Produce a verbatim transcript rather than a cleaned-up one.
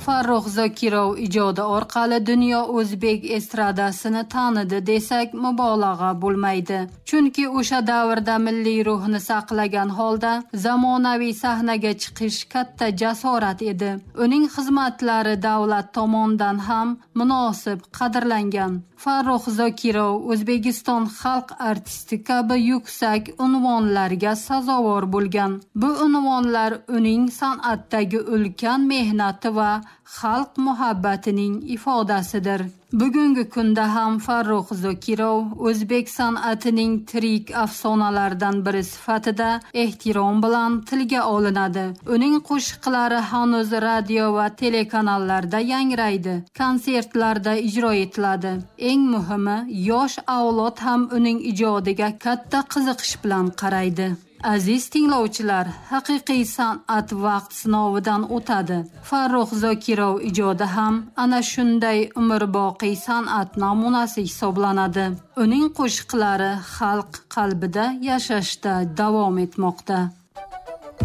Farruh Zokirov ijodi orqali dunyo o'zbek estradasini tanidi desak mubolag'a bo'lmaydi. Chunki o'sha davrda milliy ruhni saqlagan holda zamonaviy sahnaga chiqish katta jasorat edi. Uning xizmatlari davlat tomonidan ham munosib qadrlangan. Farruh Zokirov O'zbekiston xalq artisti kabi yuksak unvonlarga sazovor bo'lgan. Bu unvonlar uning san'atdagi ulkan mehnati va xalq muhabbatining ifodasidir. Bugungi kunda ham Farruh Zokirov o'zbek san'atining tirik afsonalardan biri sifatida ehtirom bilan tilga olinadi. Uning qo'shiqlari hanuz radio va telekanallarda yangraydi, konsertlarda ijro etiladi. Eng muhimi, yosh avlod ham uning ijodiga katta qiziqish bilan qaraydi. Aziz tinglovchilar, haqiqiy san'at vaqt sinovidan o'tadi. Farruh Zokirov ijodi ham ana shunday umrboqiy san'at namunasi hisoblanadi. Uning qo'shiqlari xalq qalbida yashashda davom etmoqda.